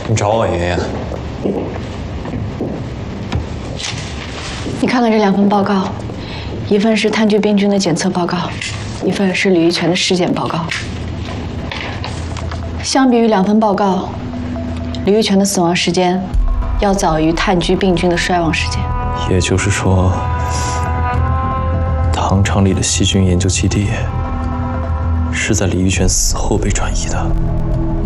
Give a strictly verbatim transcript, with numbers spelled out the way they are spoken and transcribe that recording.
你找我爷爷？ 你看看这两份报告，一份是炭疽病菌的检测报告，一份是李玉泉的尸检报告。相比于两份报告，李玉泉的死亡时间要早于炭疽病菌的衰亡时间。 也就是说，糖厂里的细菌研究基地是在李玉泉死后被转移的。